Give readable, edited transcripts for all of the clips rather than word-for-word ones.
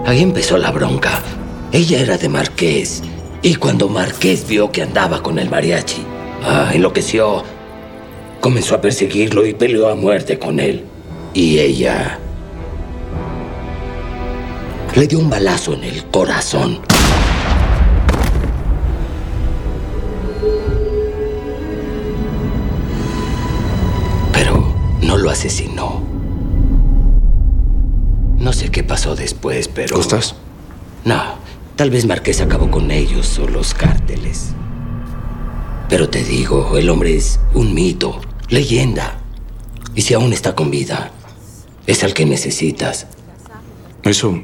Ahí empezó la bronca. Ella era de Márquez. Y cuando Márquez vio que andaba con el mariachi, enloqueció. Comenzó a perseguirlo y peleó a muerte con él. Y ella le dio un balazo en el corazón. Pero no lo asesinó. No sé qué pasó después, pero... ¿Gustas? No, tal vez Márquez acabó con ellos o los cárteles. Pero te digo, el hombre es un mito, leyenda. Y si aún está con vida, es al que necesitas. Eso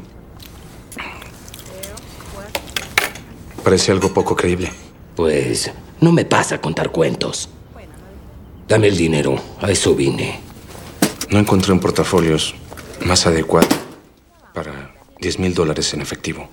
parece algo poco creíble. Pues no me pasa contar cuentos. Dame el dinero, a eso vine. No encontré un portafolios más adecuado para $10,000 en efectivo.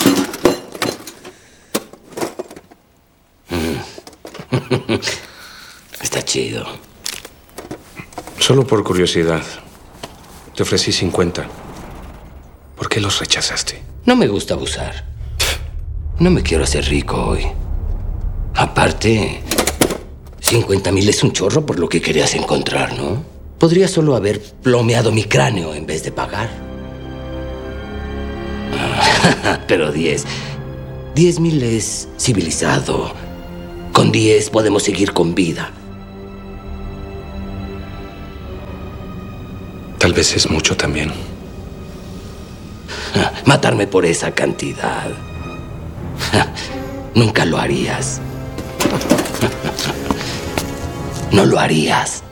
Está chido. Solo por curiosidad, te ofrecí 50. ¿Por qué los rechazaste? No me gusta abusar. No me quiero hacer rico hoy. Aparte, 50,000 es un chorro por lo que querías encontrar, ¿no? Podría solo haber plomeado mi cráneo en vez de pagar. Pero 10,000 es civilizado. Con 10 podemos seguir con vida. Tal vez es mucho también. Matarme por esa cantidad. Nunca lo harías. No lo harías.